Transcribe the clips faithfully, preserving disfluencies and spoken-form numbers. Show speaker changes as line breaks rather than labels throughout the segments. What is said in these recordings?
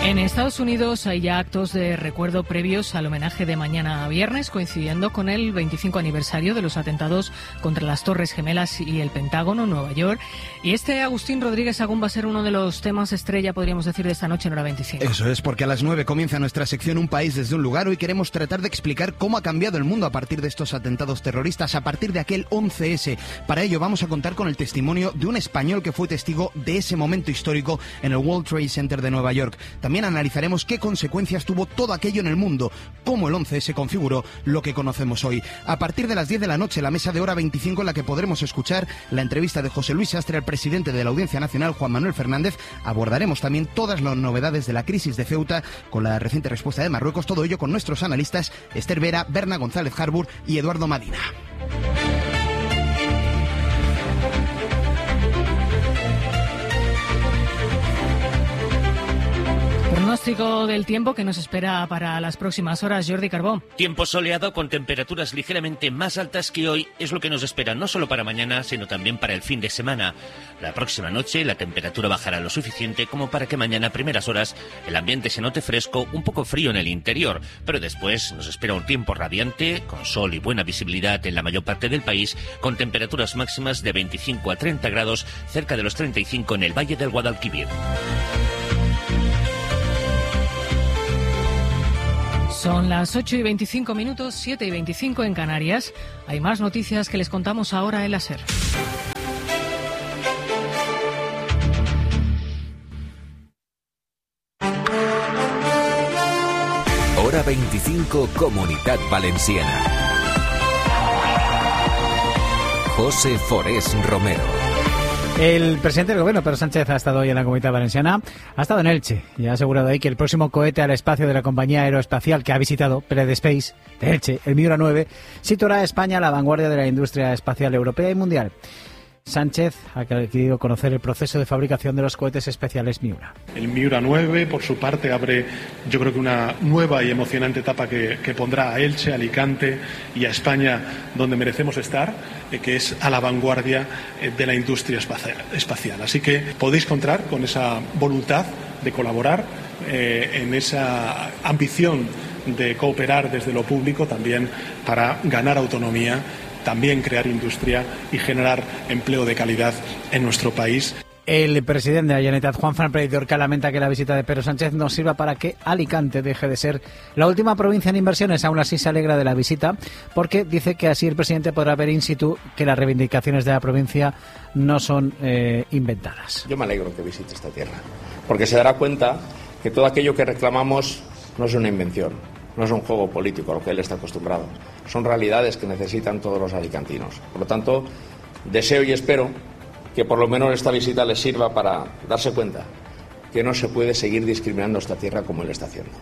En Estados Unidos hay ya actos de recuerdo previos al homenaje de mañana viernes, coincidiendo con el veinticinco aniversario de los atentados contra las Torres Gemelas y el Pentágono en Nueva York. Y este Agustín Rodríguez Agún va a ser uno de los temas estrella, podríamos decir, de esta noche en Hora veinticinco.
Eso es, porque a las nueve comienza nuestra sección Un País desde un Lugar. Hoy queremos tratar de explicar cómo ha cambiado el mundo a partir de estos atentados terroristas, a partir de aquel once ese. Para ello vamos a contar con el testimonio de un español que fue testigo de ese momento histórico en el World Trade Center de Nueva York. También analizaremos qué consecuencias tuvo todo aquello en el mundo, cómo el once ese configuró lo que conocemos hoy. A partir de las diez de la noche, la mesa de Hora veinticinco, en la que podremos escuchar la entrevista de José Luis Sastre al presidente de la Audiencia Nacional, Juan Manuel Fernández. Abordaremos también todas las novedades de la crisis de Ceuta, con la reciente respuesta de Marruecos, todo ello con nuestros analistas Esther Vera, Berna González Harbour y Eduardo Madina.
Pronóstico del tiempo que nos espera para las próximas horas, Jordi Carbó.
Tiempo soleado con temperaturas ligeramente más altas que hoy es lo que nos espera no solo para mañana, sino también para el fin de semana. La próxima noche la temperatura bajará lo suficiente como para que mañana a primeras horas el ambiente se note fresco, un poco frío en el interior, pero después nos espera un tiempo radiante, con sol y buena visibilidad en la mayor parte del país, con temperaturas máximas de veinticinco a treinta grados, cerca de los treinta y cinco en el Valle del Guadalquivir.
Son las ocho y veinticinco minutos, siete y veinticinco en Canarias. Hay más noticias que les contamos ahora en la SER.
Hora veinticinco, Comunitat Valenciana. José Forés Romero.
El presidente del gobierno, Pedro Sánchez, ha estado hoy en la Comunidad Valenciana, ha estado en Elche y ha asegurado ahí que el próximo cohete al espacio de la compañía aeroespacial que ha visitado, Predespace, de Elche, el Miura nueve, situará a España a la vanguardia de la industria espacial europea y mundial. Sánchez ha querido conocer el proceso de fabricación de los cohetes especiales Miura.
El Miura nueve, por su parte, abre yo creo que una nueva y emocionante etapa que, que pondrá a Elche, a Alicante y a España donde merecemos estar, eh, que es a la vanguardia eh, de la industria espacial, espacial. Así que podéis contar con esa voluntad de colaborar, eh, en esa ambición de cooperar desde lo público también para ganar autonomía, también crear industria y generar empleo de calidad en nuestro país.
El presidente de la Generalitat, Juan Fernández de Orca, lamenta que la visita de Pedro Sánchez no sirva para que Alicante deje de ser la última provincia en inversiones. Aún así se alegra de la visita porque dice que así el presidente podrá ver in situ que las reivindicaciones de la provincia no son eh, inventadas.
Yo me alegro que visite esta tierra porque se dará cuenta que todo aquello que reclamamos no es una invención, no es un juego político a lo que él está acostumbrado. Son realidades que necesitan todos los alicantinos. Por lo tanto, deseo y espero que por lo menos esta visita les sirva para darse cuenta que no se puede seguir discriminando esta tierra como él está haciendo.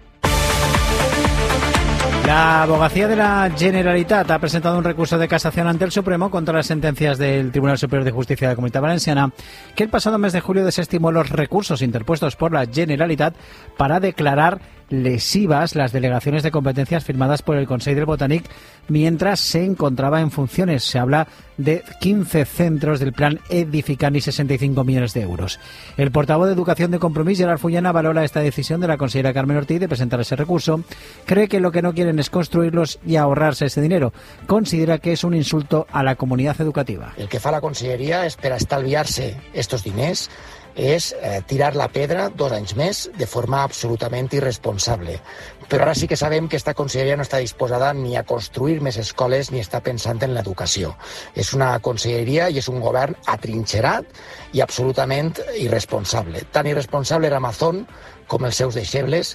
La abogacía de la Generalitat ha presentado un recurso de casación ante el Supremo contra las sentencias del Tribunal Superior de Justicia de la Comunidad Valenciana, que el pasado mes de julio desestimó los recursos interpuestos por la Generalitat para declarar lesivas las delegaciones de competencias firmadas por el Consell del Botànic mientras se encontraba en funciones. Se habla de quince centros del plan Edificant y sesenta y cinco millones de euros. El portavoz de Educación de Compromís, Gerard Fullana, valora esta decisión de la consellera Carmen Ortiz de presentar ese recurso. Cree que lo que no quieren es construirlos y ahorrarse ese dinero. Considera que es un insulto a la comunidad educativa.
El que fa la conselleria és per estalviar-se estos diners, és eh, tirar la pedra dos anys més de forma absolutament irresponsable. Però ara sí que sabem que esta conselleria no està disposada ni a construir més escoles ni està pensant en l'educació. És una conselleria i és un govern atrinxerat i absolutament irresponsable. Tan irresponsable era Amazon com els seus deixebles.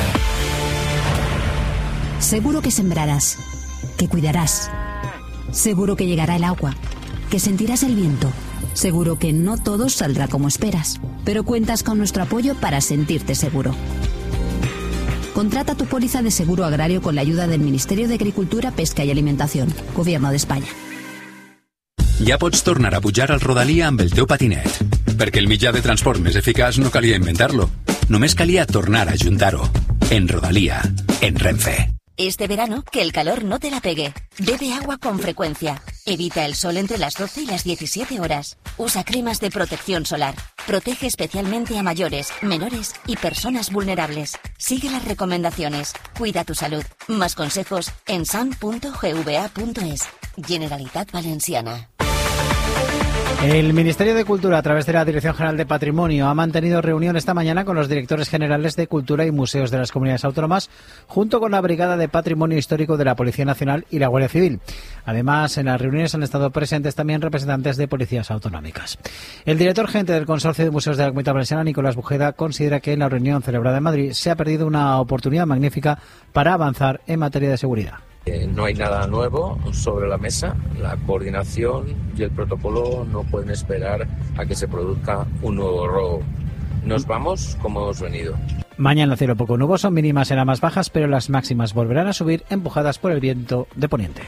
Seguro que sembrarás, que cuidarás. Seguro que llegará el agua, que sentirás el viento. Seguro que no todo saldrá como esperas, pero cuentas con nuestro apoyo para sentirte seguro. Contrata tu póliza de seguro agrario con la ayuda del Ministerio de Agricultura, Pesca y Alimentación, Gobierno de España.
Ja pots tornar a pujar al Rodalia amb el teu patinet, perquè el mitjà de transport més eficaç no calia inventar-lo, només calia tornar a juntar-ho. En Rodalia, en Renfe.
Este verano, que el calor no te la pegue. Bebe agua con frecuencia. Evita el sol entre las doce y las diecisiete horas. Usa cremas de protección solar. Protege especialmente a mayores, menores y personas vulnerables. Sigue las recomendaciones. Cuida tu salud. Más consejos en san punto gva punto es. Generalitat Valenciana.
El Ministerio de Cultura, a través de la Dirección General de Patrimonio, ha mantenido reunión esta mañana con los directores generales de Cultura y Museos de las comunidades autónomas, junto con la Brigada de Patrimonio Histórico de la Policía Nacional y la Guardia Civil. Además, en las reuniones han estado presentes también representantes de policías autonómicas. El director gerente del Consorcio de Museos de la Comunidad Valenciana, Nicolás Bujeda, considera que en la reunión celebrada en Madrid se ha perdido una oportunidad magnífica para avanzar en materia de seguridad.
Eh, no hay nada nuevo sobre la mesa. La coordinación y el protocolo no pueden esperar a que se produzca un nuevo robo. Nos vamos como hemos venido.
Mañana cielo poco nuboso, mínimas serán más bajas, pero las máximas volverán a subir, empujadas por el viento de poniente.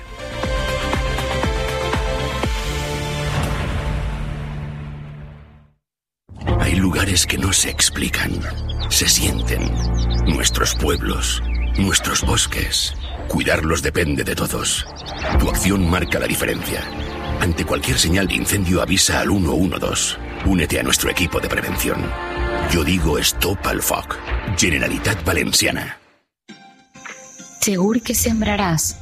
Hay lugares que no se explican, se sienten. Nuestros pueblos, nuestros bosques. Cuidarlos depende de todos. Tu acción marca la diferencia. Ante cualquier señal de incendio avisa al uno uno dos. Únete a nuestro equipo de prevención. Yo digo stop al foc. Generalitat Valenciana.
Segur que sembraràs,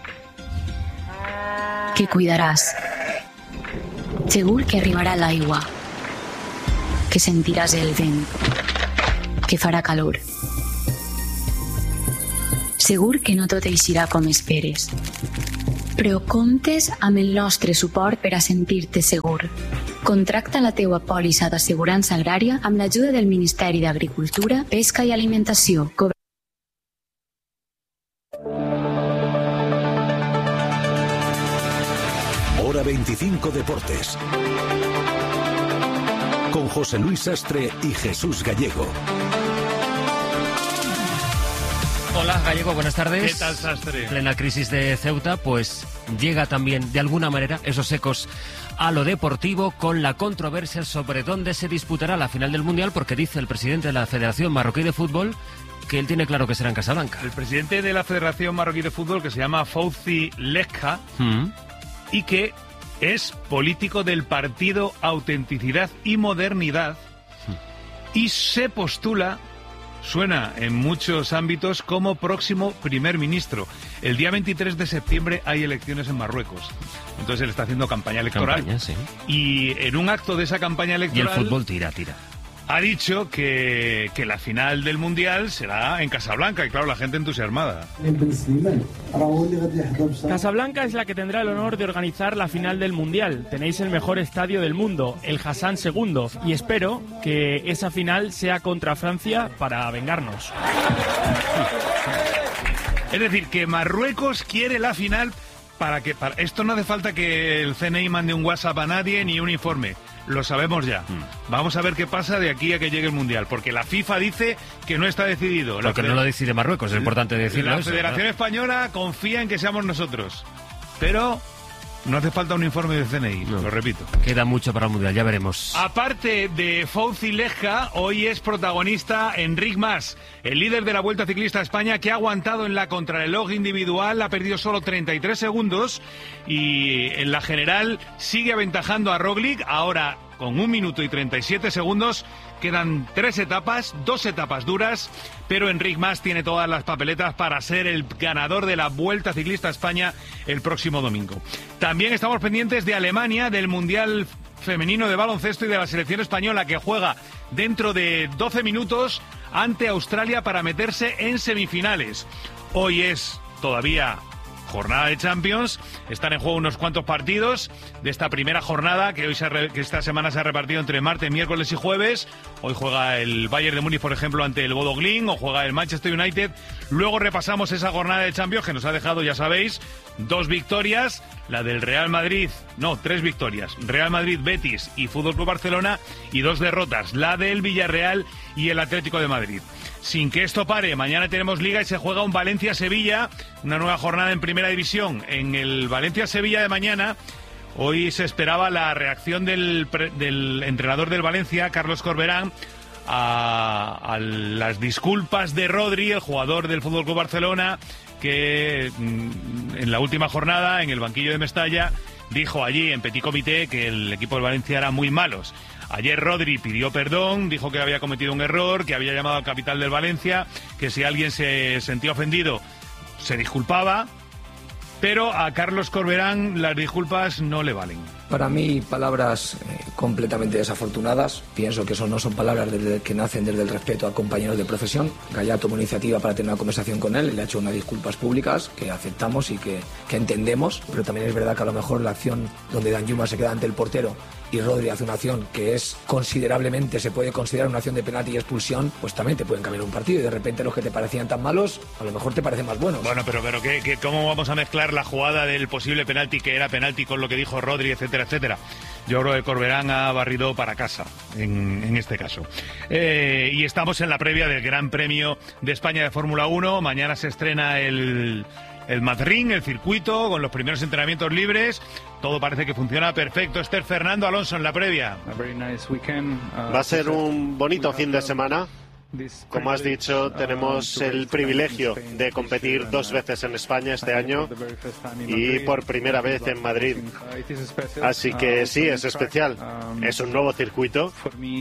que cuidaràs. Segur que arribarà l'aigua, que sentiràs el vent, que farà calor. Segur que no tot eixirà com esperes, però comptes amb el nostre suport per a sentir-te segur. Contracta la teua pòlissa d'assegurança agrària amb l'ajuda del Ministeri d'Agricultura, Pesca i Alimentació.
Hora veinticinco Deportes. Con José Luis Sastre y Jesús Gallego.
Hola Gallego, buenas tardes.
¿Qué tal, Sastre?
Plena crisis de Ceuta, pues llega también de alguna manera esos ecos a lo deportivo, con la controversia sobre dónde se disputará la final del Mundial, porque dice el presidente de la Federación Marroquí de Fútbol que él tiene claro que será en Casablanca.
El presidente de la Federación Marroquí de Fútbol, que se llama Fouzi Lekha, mm. y que es político del partido Autenticidad y Modernidad, mm. y se postula... Suena en muchos ámbitos como próximo primer ministro. El día veintitrés de septiembre hay elecciones en Marruecos. Entonces él está haciendo campaña electoral.
Campaña, sí.
Y en un acto de esa campaña electoral...
Y el fútbol tira, tira.
Ha dicho que, que la final del Mundial será en Casablanca. Y claro, la gente entusiasmada.
Casablanca es la que tendrá el honor de organizar la final del Mundial. Tenéis el mejor estadio del mundo, el Hassan segundo. Y espero que esa final sea contra Francia para vengarnos.
Es decir, que Marruecos quiere la final para que... Para, esto no hace falta que el C N I mande un WhatsApp a nadie ni un informe. Lo sabemos ya. Mm. Vamos a ver qué pasa de aquí a que llegue el Mundial, porque la FIFA dice que no está decidido.
Porque
Fede...
no lo decide Marruecos, es importante decirlo.
La
eso,
Federación
¿no?
Española confía en que seamos nosotros, pero no hace falta un informe del C N I, no. Lo repito.
Queda mucho para el Mundial, ya veremos.
Aparte de Fouzi Lekha, hoy es protagonista Enric Mas, el líder de la Vuelta Ciclista a España, que ha aguantado en la contrarreloj individual, ha perdido solo treinta y tres segundos, y en la general sigue aventajando a Roglic, ahora con un minuto y treinta y siete segundos. Quedan tres etapas, dos etapas duras, pero Enric Mas tiene todas las papeletas para ser el ganador de la Vuelta Ciclista a España el próximo domingo. También estamos pendientes de Alemania, del Mundial Femenino de Baloncesto y de la selección española, que juega dentro de doce minutos ante Australia para meterse en semifinales. Hoy es todavía jornada de Champions, están en juego unos cuantos partidos de esta primera jornada que hoy se re, que esta semana se ha repartido entre martes, miércoles y jueves. Hoy juega el Bayern de Múnich, por ejemplo, ante el Bodo Glimt, o juega el Manchester United. Luego repasamos esa jornada de Champions que nos ha dejado, ya sabéis, dos victorias, la del Real Madrid, no, tres victorias, Real Madrid, Betis y Fútbol Club Barcelona, y dos derrotas, la del Villarreal y el Atlético de Madrid. Sin que esto pare, mañana tenemos Liga y se juega un Valencia-Sevilla, una nueva jornada en Primera División. En el Valencia-Sevilla de mañana, hoy se esperaba la reacción del, del entrenador del Valencia, Carlos Corberán, a, a las disculpas de Rodri, el jugador del F C Barcelona, que en la última jornada, en el banquillo de Mestalla, dijo allí en Petit Comité que el equipo del Valencia era muy malos. Ayer Rodri pidió perdón, dijo que había cometido un error, que había llamado al capitán del Valencia, que si alguien se sentía ofendido se disculpaba, pero a Carlos Corberán las disculpas no le valen.
Para mí, palabras eh, completamente desafortunadas. Pienso que eso no son palabras desde, que nacen desde el respeto a compañeros de profesión. Gallar tomó iniciativa para tener una conversación con él y le ha hecho unas disculpas públicas que aceptamos y que, que entendemos, pero también es verdad que a lo mejor la acción donde Danjuma se queda ante el portero y Rodri hace una acción que es considerablemente, se puede considerar una acción de penalti y expulsión, pues también te pueden cambiar un partido y de repente los que te parecían tan malos, a lo mejor te parecen más buenos.
Bueno, pero, pero ¿qué, qué, ¿cómo vamos a mezclar la jugada del posible penalti que era penalti con lo que dijo Rodri, etcétera, etcétera? Yo creo que Corberán ha barrido para casa en, en este caso. Eh, y estamos en la previa del Gran Premio de España de Fórmula uno. Mañana se estrena el... el Madrid, el circuito, con los primeros entrenamientos libres. Todo parece que funciona perfecto. Esther Fernando Alonso en la previa.
Va a ser un bonito fin de semana. Como has dicho, tenemos el privilegio de competir dos veces en España este año y por primera vez en Madrid. Así que sí, es especial. Es un nuevo circuito.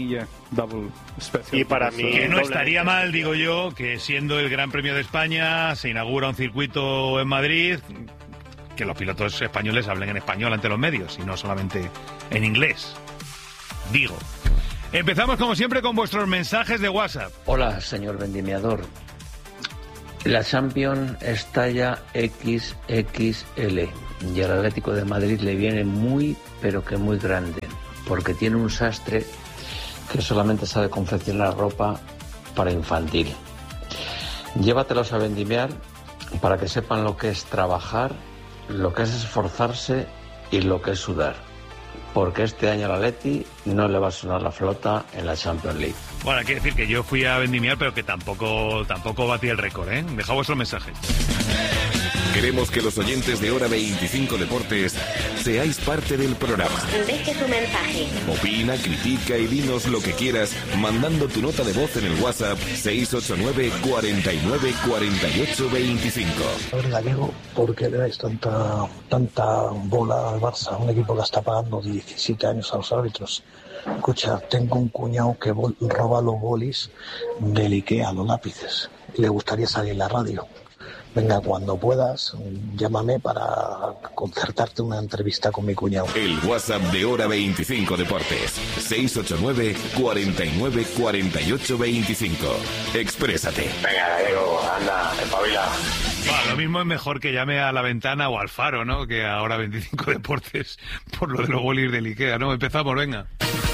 Y para mí...
Que no estaría mal, digo yo, que siendo el Gran Premio de España se inaugura un circuito en Madrid, que los pilotos españoles hablen en español ante los medios y no solamente en inglés. Digo... Empezamos como siempre con vuestros mensajes de WhatsApp.
Hola, señor vendimiador. La Champions está ya equis equis ele y al Atlético de Madrid le viene muy, pero que muy grande, porque tiene un sastre que solamente sabe confeccionar ropa para infantil. Llévatelos a vendimiar para que sepan lo que es trabajar, lo que es esforzarse y lo que es sudar. Porque este año al Atleti no le va a sonar la flauta en la Champions League.
Bueno, hay que decir que yo fui a vendimiar, pero que tampoco tampoco batí el récord, ¿eh? Deja vuestros mensajes.
Queremos que los oyentes de Hora veinticinco Deportes seáis parte del programa.
Deje tu mensaje.
Opina, critica y dinos lo que quieras mandando tu nota de voz en el WhatsApp seis ocho nueve, cuarenta y nueve, cuarenta y ocho, veinticinco.
A ver, Gallego, ¿por qué le dais tanta, tanta bola al Barça? Un equipo que está pagando diecisiete años a los árbitros. Escucha, tengo un cuñado que bol, roba los bolis del Ikea, los lápices. Y le gustaría salir en la radio. Venga, cuando puedas, llámame para concertarte una entrevista con mi cuñado.
El WhatsApp de Hora veinticinco Deportes. seis ocho nueve, cuarenta y nueve, cuarenta y ocho, veinticinco. Exprésate.
Venga, Gallego, anda, espabila.
Bueno, lo mismo es mejor que llame a La Ventana o al Faro, ¿no? Que a Hora veinticinco Deportes por lo de los bolis del Ikea, ¿no? Empezamos, venga.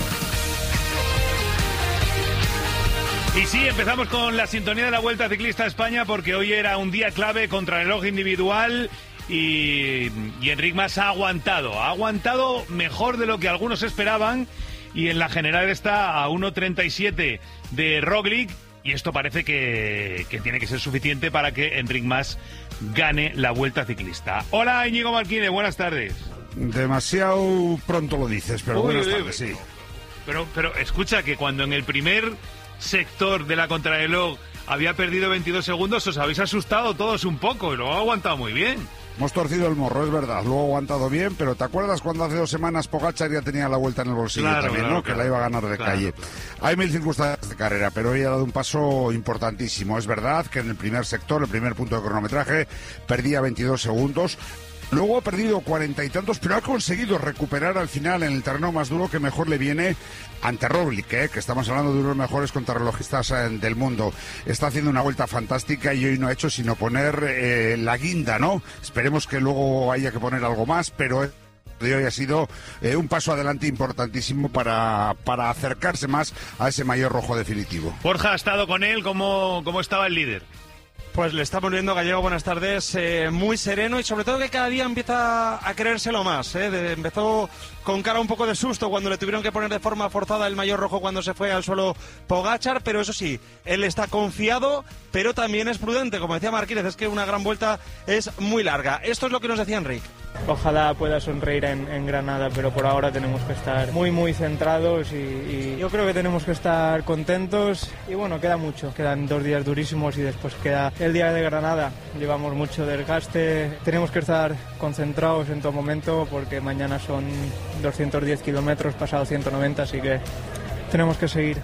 Y sí, empezamos con la sintonía de la Vuelta Ciclista a España porque hoy era un día clave contra el reloj individual y, y Enric Mas ha aguantado. Ha aguantado mejor de lo que algunos esperaban y en la general está a uno treinta y siete de Roglic y esto parece que, que tiene que ser suficiente para que Enric Mas gane la Vuelta Ciclista. Hola, Íñigo Marquínez, buenas tardes.
Demasiado pronto lo dices, pero
Uy,
buenas tardes, sí.
Pero, pero escucha que cuando en el primer sector de la contrarreloj había perdido veintidós segundos, os habéis asustado todos un poco y lo ha aguantado muy bien.
Hemos torcido el morro, es verdad, lo ha aguantado bien, pero ¿te acuerdas cuando hace dos semanas Pogačar ya tenía la vuelta en el bolsillo
claro,
también,
claro,
¿no?
Claro,
que la iba a ganar de
claro,
calle.
claro.
Hay mil circunstancias de carrera, pero hoy ha dado un paso importantísimo. Es verdad que en el primer sector, el primer punto de cronometraje, perdía veintidós segundos. Luego ha perdido cuarenta y tantos, pero ha conseguido recuperar al final en el terreno más duro que mejor le viene ante Roglic, ¿eh? que estamos hablando de uno de los mejores contrarrelojistas eh, del mundo. Está haciendo una vuelta fantástica y hoy no ha hecho sino poner eh, la guinda, ¿no? Esperemos que luego haya que poner algo más, pero de hoy ha sido eh, un paso adelante importantísimo para, para acercarse más a ese maillot rojo definitivo.
Borja ha estado con él, ¿cómo, cómo estaba el líder?
Pues le estamos viendo, Gallego, buenas tardes, eh, muy sereno y sobre todo que cada día empieza a creérselo más. Eh, de, empezó con cara un poco de susto cuando le tuvieron que poner de forma forzada el maillot rojo cuando se fue al suelo Pogačar, pero eso sí, él está confiado, pero también es prudente. Como decía Marquínez, es que una gran vuelta es muy larga. Esto es lo que nos decía Enric.
Ojalá pueda sonreír en, en Granada, pero por ahora tenemos que estar muy, muy centrados y, y yo creo que tenemos que estar contentos. Y bueno, queda mucho, quedan dos días durísimos y después queda
el día de Granada. Llevamos mucho desgaste, tenemos que estar concentrados en todo momento porque mañana son doscientos diez kilómetros, pasado ciento noventa, así que tenemos que seguir.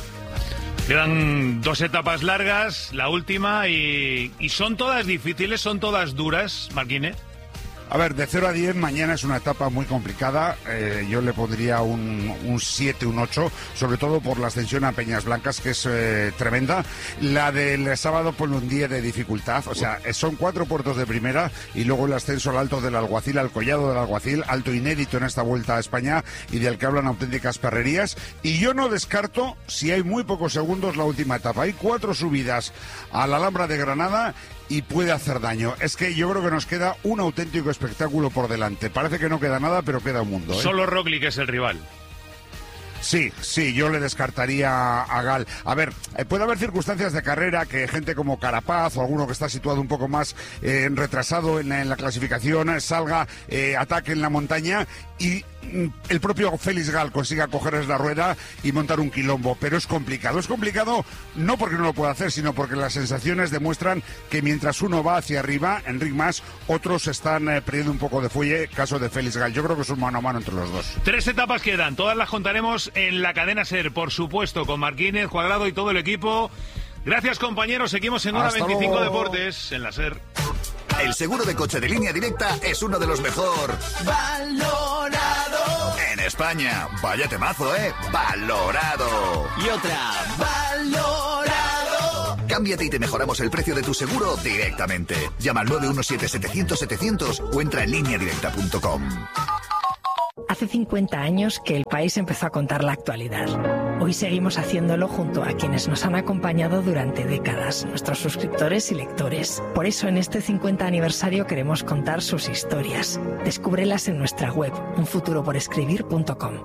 Quedan dos etapas largas, la última, y, y son todas difíciles, son todas duras, Marquine.
A ver, de cero a diez mañana es una etapa muy complicada. Eh, yo le pondría un, un siete, un ocho, sobre todo por la ascensión a Peñas Blancas, que es eh, tremenda. La del sábado pone un diez de dificultad. O sea, son cuatro puertos de primera y luego el ascenso al Alto del Alguacil, al Collado del Alguacil, alto inédito en esta Vuelta a España y del que hablan auténticas perrerías. Y yo no descarto, si hay muy pocos segundos, la última etapa. Hay cuatro subidas a la Alhambra de Granada y puede hacer daño. Es que yo creo que nos queda un auténtico espectáculo por delante. Parece que no queda nada, pero queda un mundo, ¿eh?
Solo Roglic es el rival.
Sí, sí, yo le descartaría a Gal. A ver, eh, puede haber circunstancias de carrera que gente como Carapaz o alguno que está situado un poco más eh, retrasado en la, en la clasificación eh, salga, eh, ataque en la montaña y mm, el propio Félix Gal consiga cogerles la rueda y montar un quilombo. Pero es complicado. Es complicado no porque no lo pueda hacer, sino porque las sensaciones demuestran que mientras uno va hacia arriba, Enric Mas, otros están eh, perdiendo un poco de fuelle. Caso de Félix Gal. Yo creo que es un mano a mano entre los dos.
Tres etapas quedan. Todas las contaremos en la cadena SER, por supuesto, con Marquínez, Cuadrado y todo el equipo. Gracias, compañeros. Seguimos en Hora veinticinco Deportes en la SER.
El seguro de coche de Línea Directa es uno de los mejor valorado en España. Vaya temazo, ¿eh? Valorado.
Y otra, valorado.
Cámbiate y te mejoramos el precio de tu seguro directamente. Llama al nueve uno siete, setecientos, setecientos o entra en línea directa punto com.
Hace cincuenta años que el país empezó a contar la actualidad. Hoy seguimos haciéndolo junto a quienes nos han acompañado durante décadas, nuestros suscriptores y lectores. Por eso en este cincuenta aniversario queremos contar sus historias. Descúbrelas en nuestra web, un futuro por escribir punto com.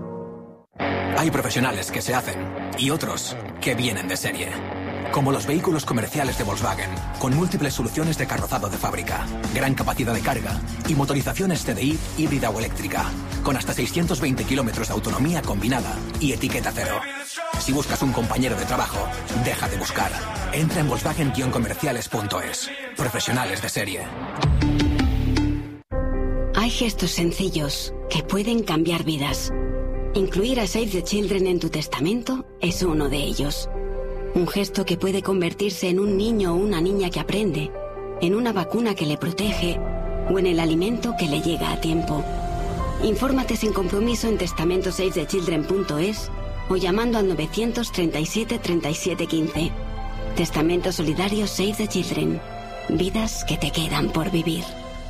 Hay profesionales que se hacen y otros que vienen de serie. Como los vehículos comerciales de Volkswagen, con múltiples soluciones de carrozado de fábrica, gran capacidad de carga y motorizaciones C D I híbrida o eléctrica, con hasta seiscientos veinte kilómetros de autonomía combinada y etiqueta cero. Si buscas un compañero de trabajo, deja de buscar. Entra en volkswagen guion comerciales punto es. Profesionales de serie.
Hay gestos sencillos que pueden cambiar vidas. Incluir a Save the Children en tu testamento es uno de ellos. Un gesto que puede convertirse en un niño o una niña que aprende, en una vacuna que le protege o en el alimento que le llega a tiempo. Infórmate sin compromiso en testamento save the children punto es o llamando al novecientos treinta y siete, treinta y siete, quince. Testamento Solidario Save the Children. Vidas que te quedan por vivir.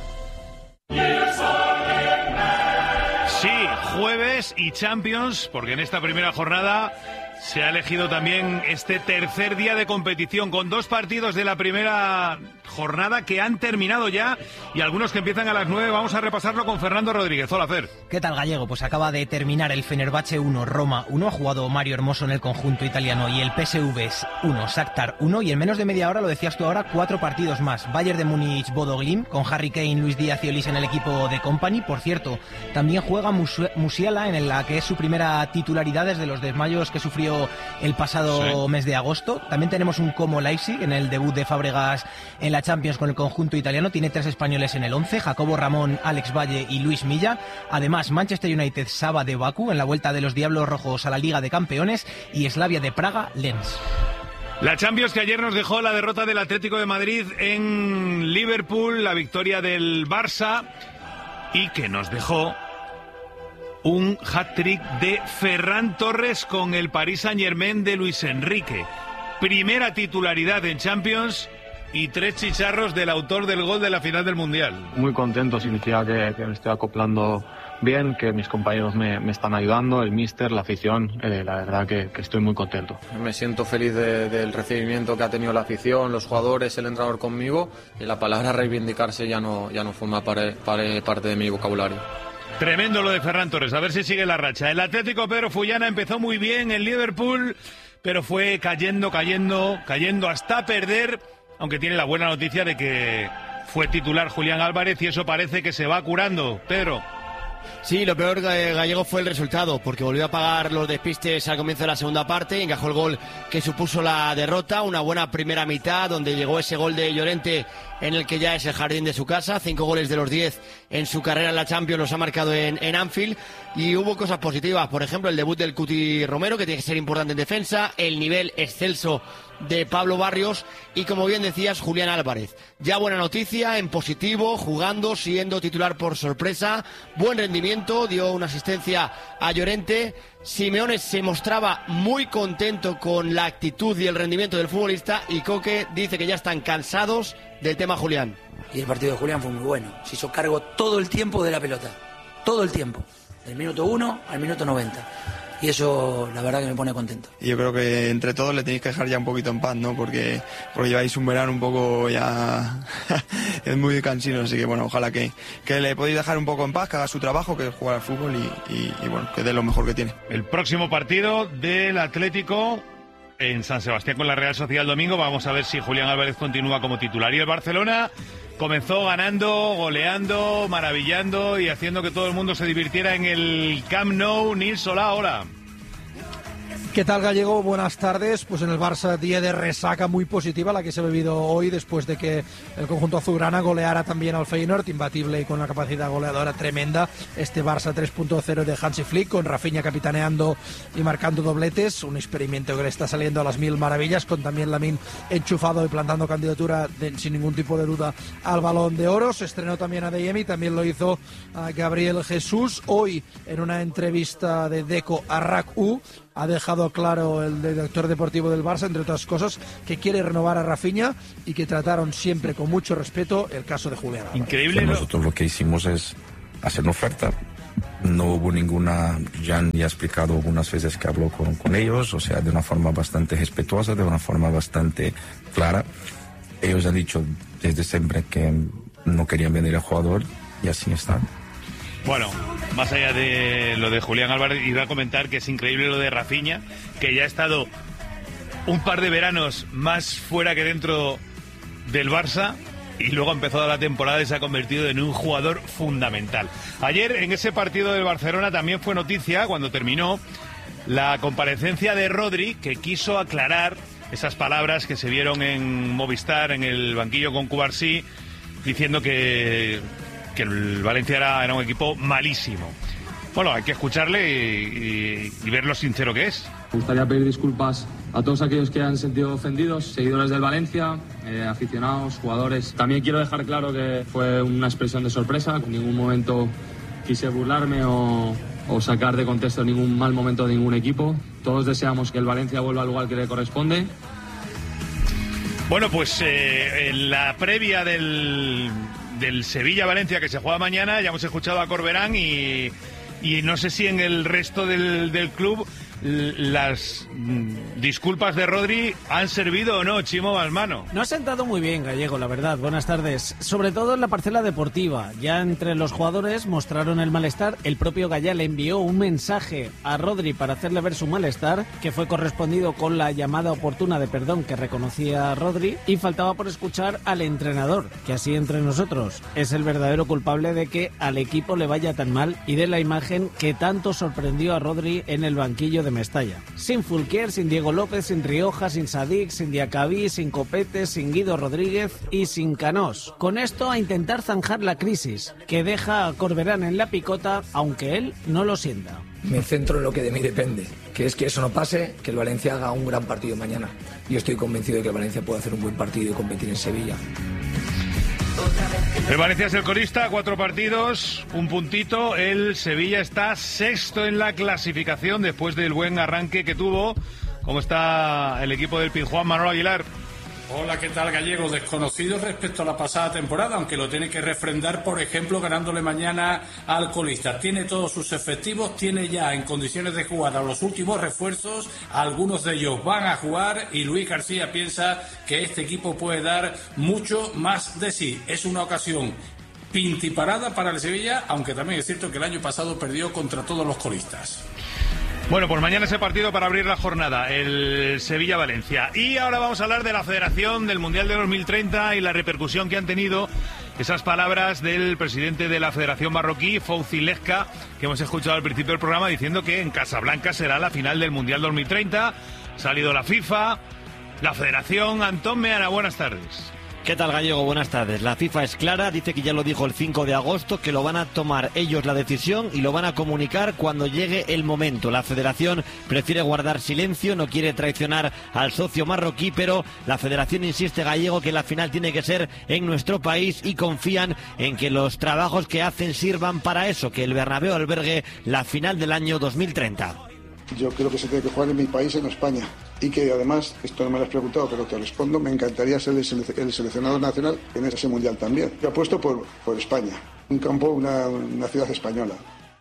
Sí, jueves y Champions, porque en esta primera jornada se ha elegido también este tercer día de competición con dos partidos de la primera jornada que han terminado ya y algunos que empiezan a las nueve. Vamos a repasarlo con Fernando Rodríguez. Hola, Fer.
¿Qué tal, Gallego? Pues acaba de terminar el Fenerbahce uno, Roma uno. Ha jugado Mario Hermoso en el conjunto italiano y el P S V uno, Shakhtar uno. Y en menos de media hora, lo decías tú ahora, cuatro partidos más. Bayern de Múnich, Bodo Glimt, con Harry Kane, Luis Díaz y Olise en el equipo de Company. Por cierto, también juega Musiala, en la que es su primera titularidad desde los desmayos que sufrió el pasado sí. mes de agosto. También tenemos un Como Leipzig en el debut de Fábregas en la Champions con el conjunto italiano. Tiene tres españoles en el once, Jacobo Ramón, Alex Valle y Luis Milla. Además, Manchester United, Saba de Bakú en la vuelta de los Diablos Rojos a la Liga de Campeones y Slavia de Praga, Lens.
La Champions que ayer nos dejó la derrota del Atlético de Madrid en Liverpool, la victoria del Barça y que nos dejó un hat-trick de Ferran Torres con el Paris Saint-Germain de Luis Enrique. Primera titularidad en Champions y tres chicharros del autor del gol de la final del Mundial.
Muy contento, significa que, que me estoy acoplando bien, que mis compañeros me, me están ayudando, el míster, la afición, eh, la verdad que, que estoy muy contento.
Me siento feliz de, del recibimiento que ha tenido la afición, los jugadores, el entrenador conmigo, y la palabra reivindicarse ya no, ya no forma parte, parte de mi vocabulario.
Tremendo lo de Ferran Torres, a ver si sigue la racha. El Atlético Pedro Fullana empezó muy bien en Liverpool, pero fue cayendo, cayendo, cayendo hasta perder, aunque tiene la buena noticia de que fue titular Julián Álvarez y eso parece que se va curando. Pedro.
Sí, lo peor eh, Gallego fue el resultado, porque volvió a pagar los despistes al comienzo de la segunda parte, encajó el gol que supuso la derrota, una buena primera mitad donde llegó ese gol de Llorente en el que ya es el jardín de su casa, cinco goles de los diez en su carrera en la Champions los ha marcado en, en Anfield, y hubo cosas positivas, por ejemplo el debut del Cuti Romero, que tiene que ser importante en defensa, el nivel excelso de Pablo Barrios y, como bien decías, Julián Álvarez. Ya buena noticia, en positivo, jugando, siendo titular por sorpresa, buen rendimiento, dio una asistencia a Llorente. Simeone se mostraba muy contento con la actitud y el rendimiento del futbolista, y Coque dice que ya están cansados del tema Julián.
Y el partido de Julián fue muy bueno, se hizo cargo todo el tiempo de la pelota, todo el tiempo, del minuto uno al minuto noventa. Y eso, la verdad, que me pone contento.
Y yo creo que entre todos le tenéis que dejar ya un poquito en paz, ¿no? Porque, porque lleváis un verano un poco ya... es muy cansino, así que, bueno, ojalá que, que le podéis dejar un poco en paz, que haga su trabajo, que es jugar al fútbol y, y, y, bueno, que dé lo mejor que tiene.
El próximo partido del Atlético en San Sebastián con la Real Sociedad el domingo. Vamos a ver si Julián Álvarez continúa como titular. Y el Barcelona comenzó ganando, goleando, maravillando y haciendo que todo el mundo se divirtiera en el Camp Nou. Nils Solá, hola.
¿Qué tal, Gallego? Buenas tardes. Pues en el Barça, día de resaca muy positiva la que se ha vivido hoy, después de que el conjunto azulgrana goleara también al Feyenoord, imbatible y con una capacidad goleadora tremenda. Este Barça tres punto cero de Hansi Flick, con Rafinha capitaneando y marcando dobletes, un experimento que le está saliendo a las mil maravillas, con también Lamine enchufado y plantando candidatura de, sin ningún tipo de duda al Balón de Oro. Se estrenó también a Adeyemi, también lo hizo a Gabriel Jesús. Hoy, en una entrevista de Deco a R A C U, ha dejado claro el director deportivo del Barça, entre otras cosas, que quiere renovar a Rafinha y que trataron siempre con mucho respeto el caso de Julián Álvarez.
Increíble.
Pues nosotros lo que hicimos es hacer una oferta. No hubo ninguna, Jan ya ha explicado algunas veces que habló con, con ellos, o sea, de una forma bastante respetuosa, de una forma bastante clara. Ellos han dicho desde siempre que no querían vender al jugador y así está.
Bueno, más allá de lo de Julián Álvarez, iba a comentar que es increíble lo de Rafinha, que ya ha estado un par de veranos más fuera que dentro del Barça y luego ha empezado la temporada y se ha convertido en un jugador fundamental. Ayer, en ese partido del Barcelona, también fue noticia, cuando terminó, la comparecencia de Rodri, que quiso aclarar esas palabras que se vieron en Movistar, en el banquillo con Cubarsí, diciendo que... que el Valencia era, era un equipo malísimo. Bueno, hay que escucharle y, y, y ver lo sincero que es.
Me gustaría pedir disculpas a todos aquellos que han sentido ofendidos, seguidores del Valencia, eh, aficionados, jugadores. También quiero dejar claro que fue una expresión de sorpresa, en ningún momento quise burlarme o, o sacar de contexto ningún mal momento de ningún equipo. Todos deseamos que el Valencia vuelva al lugar que le corresponde.
Bueno, pues eh, en la previa del... del Sevilla-Valencia, que se juega mañana, ya hemos escuchado a Corberán y, y no sé si en el resto del, del club las mm, disculpas de Rodri han servido o no, Chimo Balmano.
No ha sentado muy bien, Gallego, la verdad. Buenas tardes. Sobre todo en la parcela deportiva. Ya entre los jugadores mostraron el malestar. El propio Gallá le envió un mensaje a Rodri para hacerle ver su malestar, que fue correspondido con la llamada oportuna de perdón que reconocía Rodri, y faltaba por escuchar al entrenador, que así entre nosotros es el verdadero culpable de que al equipo le vaya tan mal y de la imagen que tanto sorprendió a Rodri en el banquillo de Mestalla. Sin Fulquier, sin Diego López, sin Rioja, sin Sadik, sin Diacabí, sin Copete, sin Guido Rodríguez y sin Canós. Con esto a intentar zanjar la crisis, que deja a Corberán en la picota, aunque él no lo sienta.
Me centro en lo que de mí depende, que es que eso no pase, que el Valencia haga un gran partido mañana. Yo estoy convencido de que el Valencia puede hacer un buen partido y competir en Sevilla.
El Valencia es el colista, cuatro partidos, un puntito. El Sevilla está sexto en la clasificación después del buen arranque que tuvo. ¿Cómo está el equipo del Pizjuán, Manolo Aguilar?
Hola, ¿qué tal, Gallego? Desconocido respecto a la pasada temporada, aunque lo tiene que refrendar, por ejemplo, ganándole mañana al colista. Tiene todos sus efectivos, tiene ya en condiciones de jugar a los últimos refuerzos, algunos de ellos van a jugar y Luis García piensa que este equipo puede dar mucho más de sí. Es una ocasión pintiparada para el Sevilla, aunque también es cierto que el año pasado perdió contra todos los colistas.
Bueno, pues mañana ese partido para abrir la jornada, el Sevilla-Valencia. Y ahora vamos a hablar de la Federación, del Mundial de dos mil treinta y la repercusión que han tenido esas palabras del presidente de la Federación Marroquí, Fouzi Lezka, que hemos escuchado al principio del programa, diciendo que en Casablanca será la final del Mundial dos mil treinta. Ha salido la FIFA, la Federación. Antón Meana, buenas tardes.
¿Qué tal, Gallego? Buenas tardes. La FIFA es clara, dice que ya lo dijo el cinco de agosto, que lo van a tomar ellos la decisión y lo van a comunicar cuando llegue el momento. La Federación prefiere guardar silencio, no quiere traicionar al socio marroquí, pero la Federación insiste, Gallego, que la final tiene que ser en nuestro país y confían en que los trabajos que hacen sirvan para eso, que el Bernabéu albergue la final del año dos mil treinta.
Yo creo que se tiene que jugar en mi país, en España. Y que además, esto no me lo has preguntado, pero te respondo, me encantaría ser el, sele el seleccionador nacional en ese mundial también. Yo apuesto por, por España, un campo, una, una ciudad española.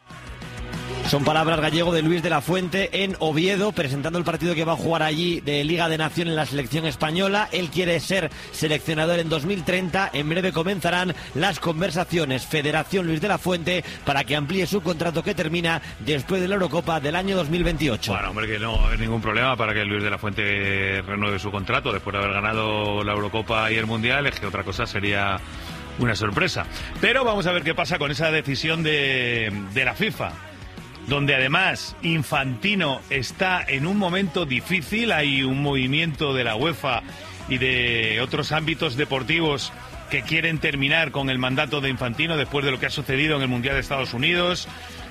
Son palabras, Gallego, de Luis de la Fuente en Oviedo, presentando el partido que va a jugar allí de Liga de Naciones en la selección española. Él quiere ser seleccionador en dos mil treinta. En breve comenzarán las conversaciones Federación Luis de la Fuente para que amplíe su contrato que termina después de la Eurocopa del año dos mil veintiocho.
Bueno, hombre, que no va a haber ningún problema para que Luis de la Fuente renueve su contrato después de haber ganado la Eurocopa y el Mundial. Es que otra cosa sería una sorpresa. Pero vamos a ver qué pasa con esa decisión de, de la FIFA, donde además Infantino está en un momento difícil. Hay un movimiento de la UEFA y de otros ámbitos deportivos que quieren terminar con el mandato de Infantino después de lo que ha sucedido en el Mundial de Estados Unidos,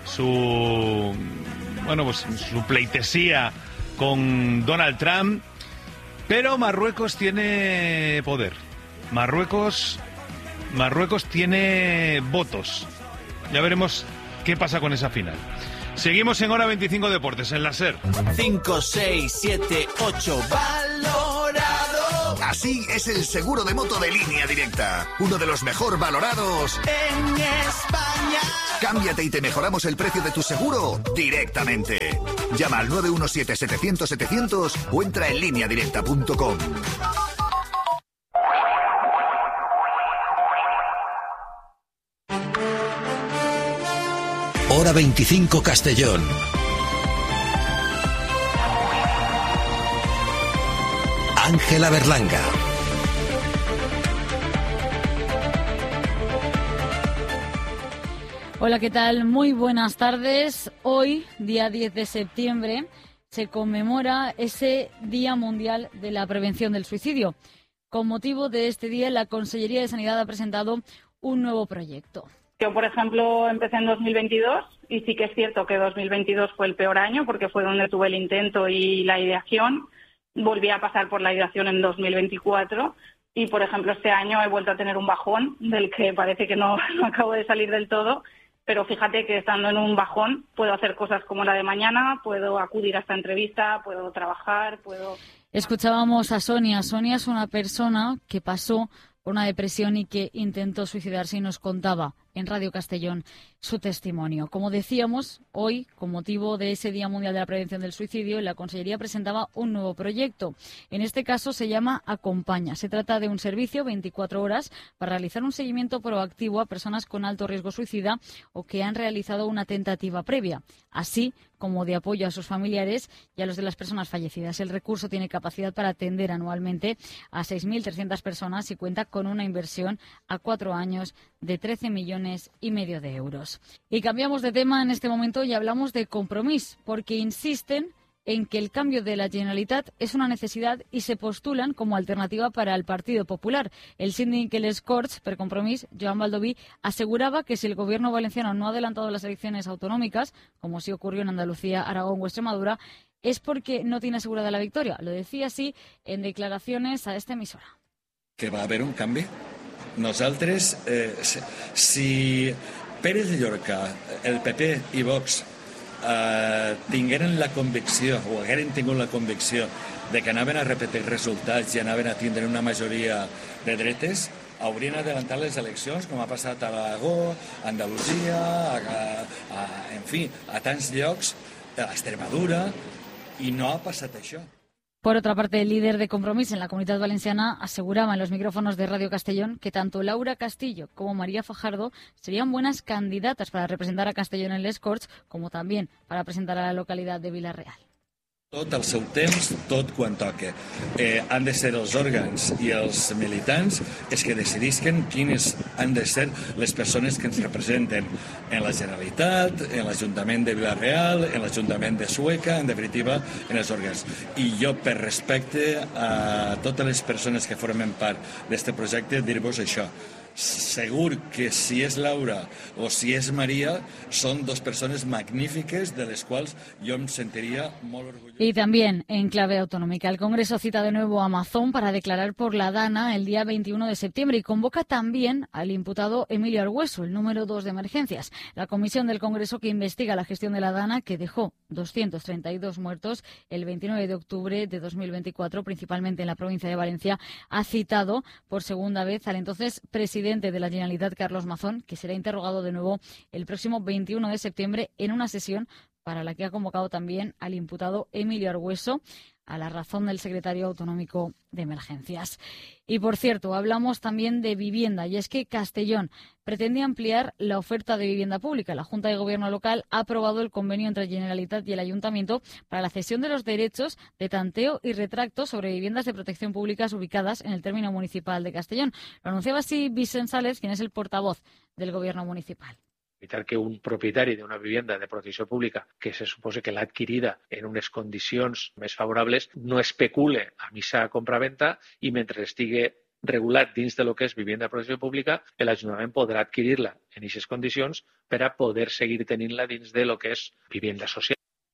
su bueno pues su pleitesía con Donald Trump. Pero Marruecos tiene poder. Marruecos Marruecos tiene votos. Ya veremos qué pasa con esa final. Seguimos en Hora veinticinco Deportes, en la SER.
cinco, seis, siete, ocho, valorado.
Así es el seguro de moto de Línea Directa. Uno de los mejor valorados
en España.
Cámbiate y te mejoramos el precio de tu seguro directamente. Llama al nueve uno siete, setecientos, setecientos o entra en línea directa punto com.
Hora veinticinco Castellón. Ángela Berlanga.
Hola, ¿qué tal? Muy buenas tardes. Hoy, día diez de septiembre, se conmemora ese Día Mundial de la Prevención del Suicidio. Con motivo de este día, la Consellería de Sanidad ha presentado un nuevo proyecto.
Yo, por ejemplo, empecé en dos mil veintidós y sí que es cierto que dos mil veintidós fue el peor año porque fue donde tuve el intento y la ideación. Volví a pasar por la ideación en dos mil veinticuatro y, por ejemplo, este año he vuelto a tener un bajón del que parece que no, no acabo de salir del todo, pero fíjate que estando en un bajón puedo hacer cosas como la de mañana, puedo acudir a esta entrevista, puedo trabajar, puedo...
Escuchábamos a Sonia. Sonia es una persona que pasó por una depresión y que intentó suicidarse y nos contaba en Radio Castellón su testimonio. Como decíamos, hoy, con motivo de ese Día Mundial de la Prevención del Suicidio, la Consellería presentaba un nuevo proyecto. En este caso se llama Acompaña. Se trata de un servicio veinticuatro horas para realizar un seguimiento proactivo a personas con alto riesgo suicida o que han realizado una tentativa previa, así como de apoyo a sus familiares y a los de las personas fallecidas. El recurso tiene capacidad para atender anualmente a seis mil trescientas personas y cuenta con una inversión a cuatro años de trece millones y medio de euros. Y cambiamos de tema en este momento y hablamos de Compromís, porque insisten en que el cambio de la Generalitat es una necesidad y se postulan como alternativa para el Partido Popular. El síndic de les Corts, per Compromís, Joan Baldoví, aseguraba que si el gobierno valenciano no ha adelantado las elecciones autonómicas, como sí ocurrió en Andalucía, Aragón o Extremadura, es porque no tiene asegurada la victoria. Lo decía así en declaraciones a esta emisora.
Que va a haver un canvi. Nosaltres, eh, si Pérez de Llorca, el P P i Vox eh, tingueren la convicció, o hagueren tingut la convicció de que anaven a repetir resultats i anaven a tindre una majoria de dretes, haurien adelantat les eleccions, com ha passat a l'Aragó, a Andalusia, a, a, a, en fi, a tants llocs, a Extremadura, i no ha passat això.
Por otra parte, el líder de Compromís en la Comunidad Valenciana aseguraba en los micrófonos de Radio Castellón que tanto Laura Castillo como María Fajardo serían buenas candidatas para representar a Castellón en les Corts, como también para presentar a la localidad de Villarreal.
Tot el seu temps, tot quan toca. Eh, han de ser els òrgans i els militants els que decidisquen quines han de ser les persones que ens representen en la Generalitat, en l'Ajuntament de Vila-real, en l'Ajuntament de Sueca, en definitiva, en els òrgans. I jo, per respecte a totes les persones que formen part d'aquest projecte, dir-vos això. Segur que si és Laura o si és María son dos personas magníficas de las cuales yo me sentiría muy orgulloso.
Y también en clave autonómica, el Congreso cita de nuevo a Mazón para declarar por la Dana el día veintiuno de septiembre y convoca también al imputado Emilio Argüeso, el número dos de emergencias. La comisión del Congreso que investiga la gestión de la Dana, que dejó doscientos treinta y dos muertos el veintinueve de octubre de dos mil veinticuatro, principalmente en la provincia de Valencia, ha citado por segunda vez al entonces presidente de la Generalitat, Carlos Mazón, que será interrogado de nuevo el próximo veintiuno de septiembre en una sesión para la que ha convocado también al imputado Emilio Argüeso, a la razón del secretario autonómico de emergencias. Y, por cierto, hablamos también de vivienda, y es que Castellón pretende ampliar la oferta de vivienda pública. La Junta de Gobierno local ha aprobado el convenio entre Generalitat y el Ayuntamiento para la cesión de los derechos de tanteo y retracto sobre viviendas de protección pública ubicadas en el término municipal de Castellón. Lo anunciaba así Vicent Sales, quien es el portavoz del Gobierno municipal.
Evitar que un propietari d'una vivenda de protecció pública que se suposa que l'ha adquirida en unes condicions més favorables no especule a missa compraventa i mentre estigui regulat dins de lo que és vivienda de protecció pública, l'Ajuntament podrà adquirir-la en aquestes condicions per a poder seguir tenint-la dins de lo que és vivienda social.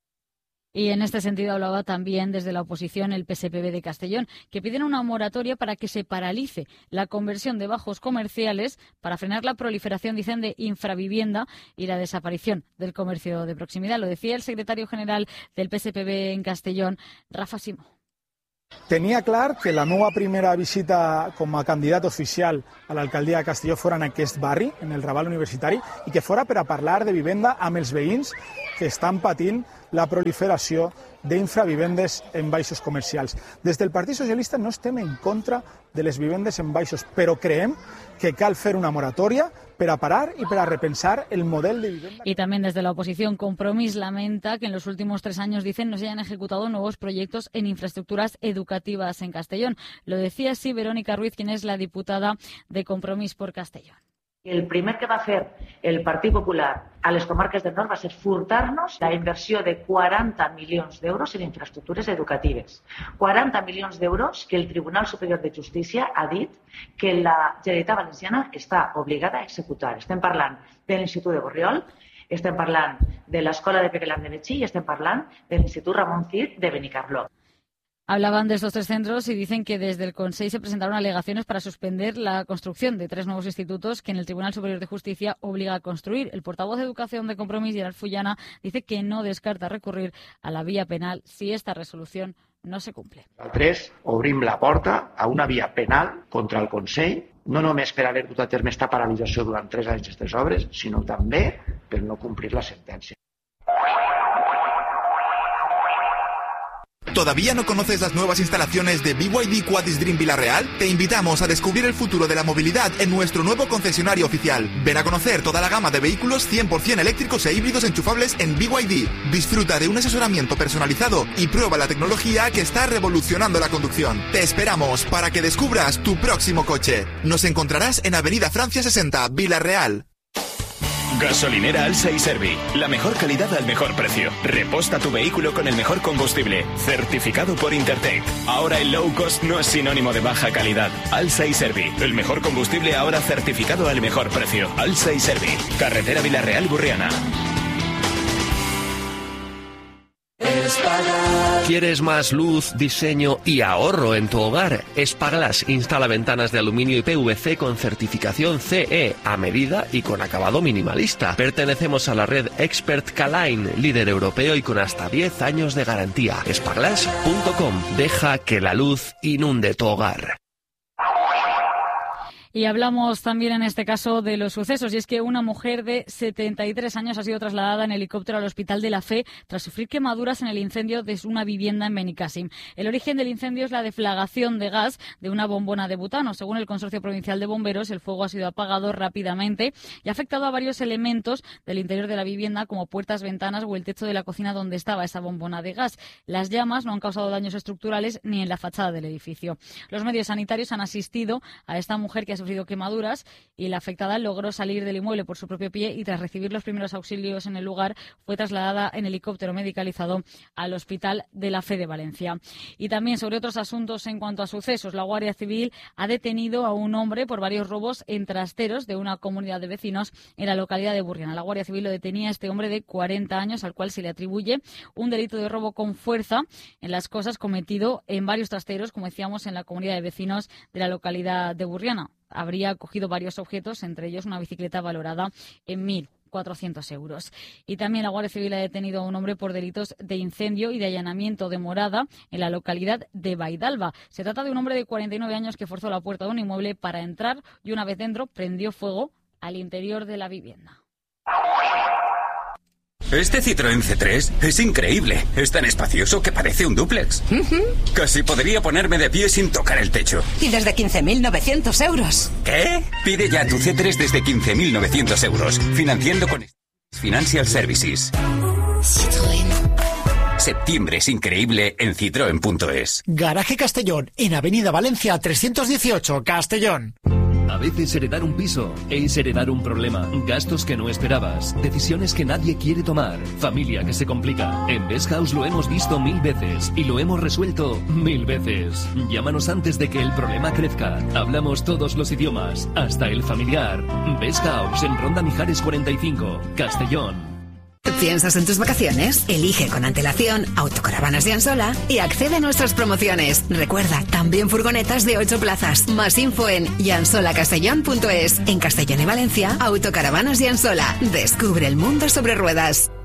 Y en este sentido hablaba también desde la oposición el P S P B de Castellón, que piden una moratoria para que se paralice la conversión de bajos comerciales para frenar la proliferación, dicen, de infravivienda y la desaparición del comercio de proximidad. Lo decía el secretario general del P S P B en Castellón, Rafa Simó.
Tenia clar que la meva primera visita com a candidat oficial a l'alcaldia de Castelló fora en aquest barri, en el Raval Universitari, i que fora per a parlar de vivenda amb els veïns que estan patint la proliferació d'infravivendes en baixos comercials. Des del Partit Socialista no estem en contra de les vivendes en baixos, però creiem que cal fer una moratòria para parar y para repensar el modelo de vivienda.
Y también desde la oposición, Compromís lamenta que en los últimos tres años, dicen, no se hayan ejecutado nuevos proyectos en infraestructuras educativas en Castellón. Lo decía así Verónica Ruiz, quien es la diputada de Compromís por Castellón.
El primer que va fer el Partit Popular a les comarques del nord va ser furtar-nos la inversió de quaranta milions d'euros en infraestructures educatives. quaranta milions d'euros que el Tribunal Superior de Justícia ha dit que la Generalitat Valenciana està obligada a executar. Estem parlant de l'Institut de Borriol, estem parlant de l'Escola de Peguelar de Betxí i estem parlant de l'Institut Ramon Cid de Benicarló.
Hablaban de estos tres centros y dicen que desde el Consejo se presentaron alegaciones para suspender la construcción de tres nuevos institutos que en el Tribunal Superior de Justicia obliga a construir. El portavoz de Educación de Compromís, Gerard Fullana, dice que no descarta recurrir a la vía penal si esta resolución no se cumple.
Nosaltres obrim la porta a una via penal contra el Consell, no només per haver dut a terme esta paralització durant tres anys d'aquestes obres, sinó també per no complir la sentència.
¿Todavía no conoces las nuevas instalaciones de B Y D Quadis Dream Vila-real? Te invitamos a descubrir el futuro de la movilidad en nuestro nuevo concesionario oficial. Ven a conocer toda la gama de vehículos cien por cien eléctricos e híbridos enchufables en B Y D. Disfruta de un asesoramiento personalizado y prueba la tecnología que está revolucionando la conducción. Te esperamos para que descubras tu próximo coche. Nos encontrarás en Avenida Francia sesenta, Vila-real.
Gasolinera Alsa y Servi. La mejor calidad al mejor precio. Reposta tu vehículo con el mejor combustible. Certificado por Intertech. Ahora el low cost no es sinónimo de baja calidad. Alsa y Servi. El mejor combustible ahora certificado al mejor precio. Alsa y Servi. Carretera Villarreal-Burriana.
¿Quieres más luz, diseño y ahorro en tu hogar? Espaglass instala ventanas de aluminio y P V C con certificación C E a medida y con acabado minimalista. Pertenecemos a la red Expert K-Line, líder europeo y con hasta diez años de garantía. Espaglass punto com. Deja que la luz inunde tu hogar.
Y hablamos también en este caso de los sucesos, y es que una mujer de setenta y tres años ha sido trasladada en helicóptero al Hospital de la Fe tras sufrir quemaduras en el incendio de una vivienda en Benicàssim. El origen del incendio es la deflagración de gas de una bombona de butano. Según el Consorcio Provincial de Bomberos, el fuego ha sido apagado rápidamente y ha afectado a varios elementos del interior de la vivienda, como puertas, ventanas o el techo de la cocina donde estaba esa bombona de gas. Las llamas no han causado daños estructurales ni en la fachada del edificio. Los medios sanitarios han asistido a esta mujer que ha sufrido quemaduras y la afectada logró salir del inmueble por su propio pie y tras recibir los primeros auxilios en el lugar fue trasladada en helicóptero medicalizado al Hospital de la Fe de Valencia. Y también sobre otros asuntos en cuanto a sucesos, la Guardia Civil ha detenido a un hombre por varios robos en trasteros de una comunidad de vecinos en la localidad de Burriana. La Guardia Civil lo detenía a este hombre de cuarenta años al cual se le atribuye un delito de robo con fuerza en las cosas cometido en varios trasteros, como decíamos, en la comunidad de vecinos de la localidad de Burriana. Habría cogido varios objetos, entre ellos una bicicleta valorada en mil cuatrocientos euros. Y también la Guardia Civil ha detenido a un hombre por delitos de incendio y de allanamiento de morada en la localidad de Baidalba. Se trata de un hombre de cuarenta y nueve años que forzó la puerta de un inmueble para entrar y una vez dentro prendió fuego al interior de la vivienda.
Este Citroën C tres es increíble. Es tan espacioso que parece un dúplex. Uh-huh. Casi podría ponerme de pie sin tocar el techo.
Y desde quince mil novecientos euros.
¿Qué? Pide ya tu C tres desde quince mil novecientos euros. Financiando con Financial Services. Citroën. Septiembre es increíble en citroen punto es.
Garaje Castellón, en Avenida Valencia trescientos dieciocho, Castellón.
A veces heredar un piso es heredar un problema, gastos que no esperabas, decisiones que nadie quiere tomar, familia que se complica. En Best House lo hemos visto mil veces y lo hemos resuelto mil veces. Llámanos antes de que el problema crezca. Hablamos todos los idiomas, hasta el familiar. Best House en Ronda Mijares cuarenta y cinco, Castellón.
¿Piensas en tus vacaciones? Elige con antelación Autocaravanas de Ansola y accede a nuestras promociones. Recuerda, también furgonetas de ocho plazas. Más info en yansolacastellón punto es. En Castellón y Valencia, Autocaravanas de Ansola. Descubre el mundo sobre ruedas.